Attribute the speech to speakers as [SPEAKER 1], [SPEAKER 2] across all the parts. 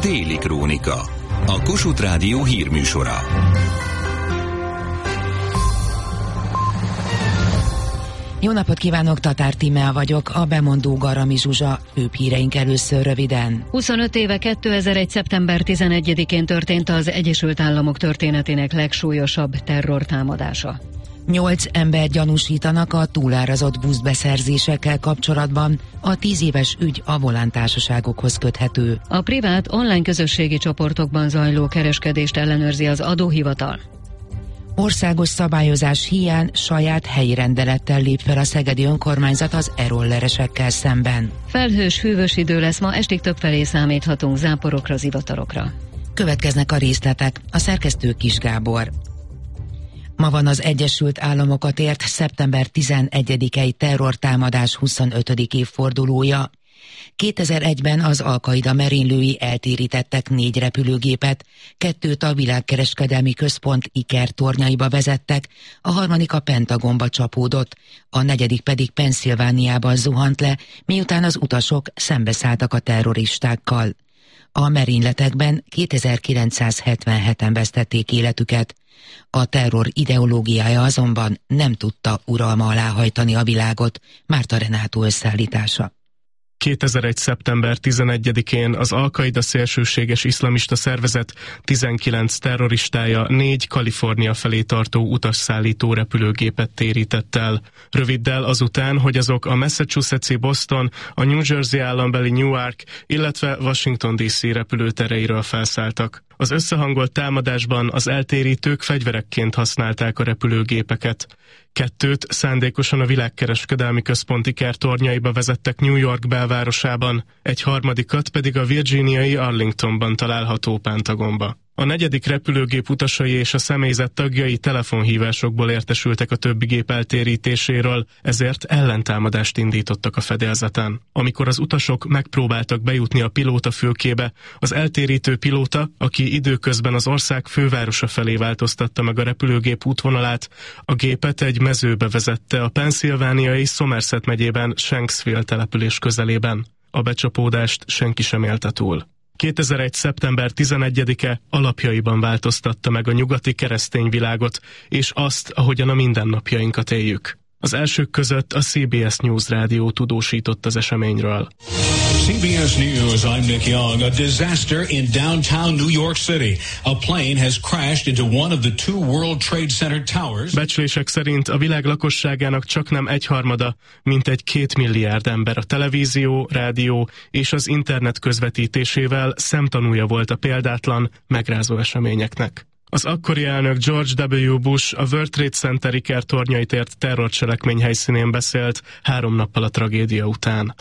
[SPEAKER 1] Déli Krónika, a Kossuth Rádió hírműsora.
[SPEAKER 2] Jó napot kívánok, Tatár Tímea vagyok, a bemondó Garami Zsuzsa, főbb híreink először röviden.
[SPEAKER 3] 25 éve 2001. szeptember 11-én történt az Egyesült Államok történetének legsúlyosabb terrortámadása.
[SPEAKER 2] 8 ember gyanúsítanak a túlárazott buszbeszerzésekkel kapcsolatban, a 10 éves ügy a Volán társaságokhoz köthető.
[SPEAKER 3] A privát online közösségi csoportokban zajló kereskedést ellenőrzi az adóhivatal.
[SPEAKER 2] Országos szabályozás hiány saját helyi rendelettel lép fel a szegedi önkormányzat az e-rolleresekkel szemben.
[SPEAKER 3] Felhős, hűvös idő lesz, ma estig többfelé számíthatunk záporokra, zivatarokra.
[SPEAKER 2] Következnek a részletek, a szerkesztő Kis Gábor. Ma van az Egyesült Államokat ért szeptember 11-i terrortámadás 25. évfordulója. 2001-ben az Al-Qaida merénylői eltérítettek 4 repülőgépet, 2 a világkereskedelmi központ Iker tornyaiba vezettek, a 3. a Pentagonba csapódott, a 4. pedig Pennsylvániában zuhant le, miután az utasok szembeszálltak a terroristákkal. A merényletekben 2977-en vesztették életüket. A terror ideológiája azonban nem tudta uralma alá hajtani a világot. Márta Renátó összeállítása.
[SPEAKER 4] 2001. szeptember 11-én az Al-Qaida szélsőséges iszlamista szervezet 19 terroristája 4 Kalifornia felé tartó utasszállító repülőgépet térített el. Röviddel azután, hogy azok a Massachusetts-i Boston, a New Jersey állambeli Newark, illetve Washington DC repülőtereiről felszálltak. Az összehangolt támadásban az eltérítők fegyverekként használták a repülőgépeket. 2 szándékosan a világkereskedelmi központ Iker tornyaiba vezettek New York belvárosában, egy 3. pedig a virginiai Arlingtonban található Pentagonba. A 4. repülőgép utasai és a személyzet tagjai telefonhívásokból értesültek a többi gép eltérítéséről, ezért ellentámadást indítottak a fedélzeten. Amikor az utasok megpróbáltak bejutni a pilótafülkébe, az eltérítő pilóta, aki időközben az ország fővárosa felé változtatta meg a repülőgép útvonalát, a gépet egy mezőbe vezette a Pennsylvániai Somerset megyében Shanksville település közelében. A becsapódást senki sem élte túl. 2001. szeptember 11-e alapjaiban változtatta meg a nyugati keresztény világot, és azt, ahogyan a mindennapjainkat éljük. Az elsők között a CBS News rádió tudósított az eseményről.
[SPEAKER 5] CBS News, I'm Nick Young. A disaster in downtown New York City. A plane has crashed into one of the 2 World Trade Center towers.
[SPEAKER 4] Becslések szerint a világ lakosságának csaknem 1/3, mintegy 2 milliárd ember a televízió, rádió és az internet közvetítésével szemtanúja volt a példátlan, megrázó eseményeknek. Az akkori elnök George W. Bush a World Trade Center Iker tornyait ért terrorcselekmény helyszínén beszélt 3 nappal a tragédia után.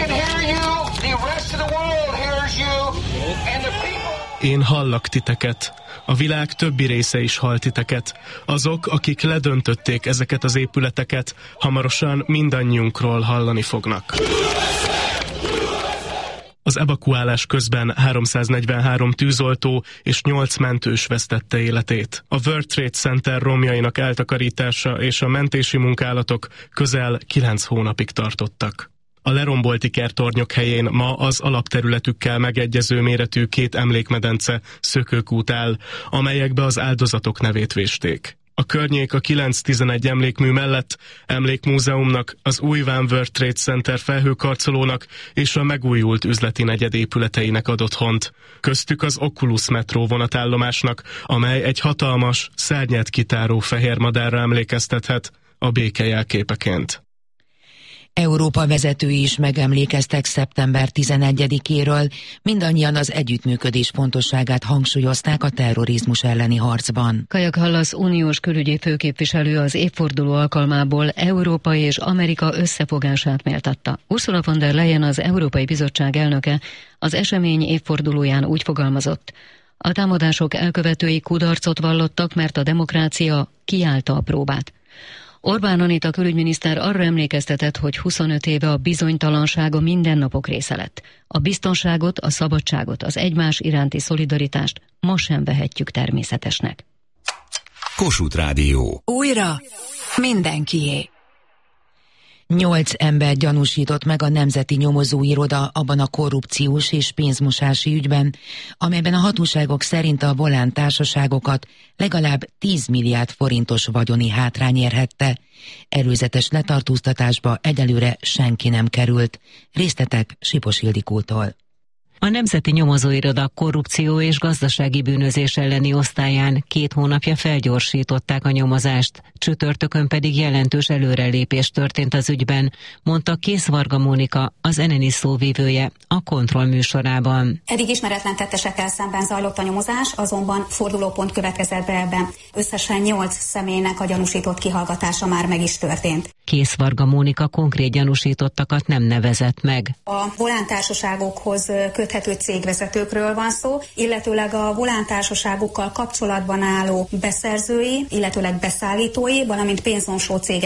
[SPEAKER 4] Én hallak titeket. A világ többi része is hall titeket. Azok, akik ledöntötték ezeket az épületeket, hamarosan mindannyiunkról hallani fognak. Az evakuálás közben 343 tűzoltó és 8 mentős vesztette életét. A World Trade Center romjainak eltakarítása és a mentési munkálatok közel 9 hónapig tartottak. A lerombolt ikertornyok helyén ma az alapterületükkel megegyező méretű 2 emlékmedence, szökőkút áll, amelyekbe az áldozatok nevét vésték. A környék a 9-11 emlékmű mellett emlékmúzeumnak, az új One World Trade Center felhőkarcolónak és a megújult üzleti negyed épületeinek ad otthont. Köztük az Oculus metró vonatállomásnak, amely egy hatalmas, szárnyát kitáró fehér madárra emlékeztethet a béke jelképeként.
[SPEAKER 2] Európa vezetői is megemlékeztek szeptember 11-éről, mindannyian az együttműködés fontosságát hangsúlyozták a terrorizmus elleni harcban.
[SPEAKER 3] Kaja Kallas uniós külügyi főképviselő az évforduló alkalmából Európa és Amerika összefogását méltatta. Ursula von der Leyen, az Európai Bizottság elnöke, az esemény évfordulóján úgy fogalmazott: a támadások elkövetői kudarcot vallottak, mert a demokrácia kiállta a próbát. Orbán Anita külügyminiszter arra emlékeztetett, hogy 25 éve a bizonytalanság a mindennapok része lett. A biztonságot, a szabadságot, az egymás iránti szolidaritást ma sem vehetjük természetesnek.
[SPEAKER 1] Kossuth Rádió.
[SPEAKER 6] Újra mindenkié.
[SPEAKER 2] 8 ember gyanúsított meg a Nemzeti Nyomozóiroda abban a korrupciós és pénzmosási ügyben, amelyben a hatóságok szerint a Volán társaságokat legalább 10 milliárd forintos vagyoni hátrány érhette. Előzetes letartóztatásba egyelőre senki nem került. Részletek Sipos Ildikótól.
[SPEAKER 6] A Nemzeti Nyomozóiroda korrupció és gazdasági bűnözés elleni osztályán 2 hónapja felgyorsították a nyomozást, csütörtökön pedig jelentős előrelépés történt az ügyben, mondta Kész Varga Mónika, az NNI szóvivője a Kontroll műsorában.
[SPEAKER 7] Eddig ismeretlen tettesekkel szemben zajlott a nyomozás, azonban fordulópont következett be ebben. Összesen 8 személynek a gyanúsított kihallgatása már meg is történt.
[SPEAKER 6] Kész Varga Mónika konkrét gyanúsítottakat nem nevezett meg.
[SPEAKER 7] A Volán társaságokhoz köthető cégvezetőkről van szó, illetőleg a Volán társaságokkal kapcsolatban álló beszerzői, illetőleg beszállítói, valamint pénzmosó cégek